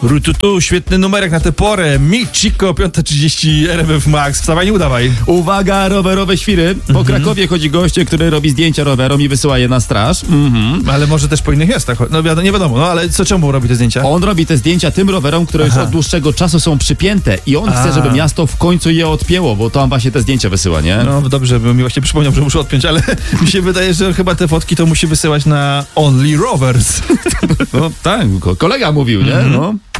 Rututu, świetny numerek na tę porę. Michiko, 5:30 RMF Max. Wstawaj, nie udawaj. Uwaga, rowerowe świry. Po Krakowie chodzi goście, który robi zdjęcia rowerom i wysyła je na straż. Ale może też po innych miastach. No nie wiadomo, no ale czemu robi te zdjęcia? On robi te zdjęcia tym rowerom, które już od dłuższego czasu są przypięte i on chce, żeby miasto w końcu je odpięło, bo tam właśnie te zdjęcia wysyła, nie? No dobrze, bo mi właśnie przypomniał, że muszę odpiąć, ale mi się wydaje, że chyba te fotki to musi wysyłać na Only Rovers. No tak, kolega mówił, nie? No.